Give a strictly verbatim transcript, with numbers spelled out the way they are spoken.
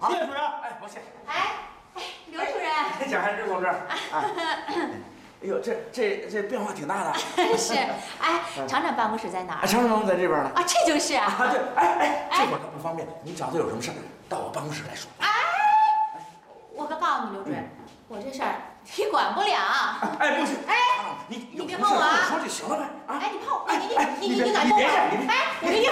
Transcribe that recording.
好， 谢谢主任。 哎，不谢。 哎哎，刘主任， 蒋汉之同志，哎，哎呦，这这这变化挺大的。 是，哎，厂长办公室在哪儿？ 厂长在这边呢。 啊，这就是啊。 啊，对，哎哎，这会儿他不方便，你找他有什么事儿，到我办公室来说。 哎，我可告诉你，刘主任，我这事儿你管不了。 哎，不行， 哎， 你你别碰我啊！ 说就行了呗。啊， 哎，你碰我，你哎你你你敢碰我？哎，我这。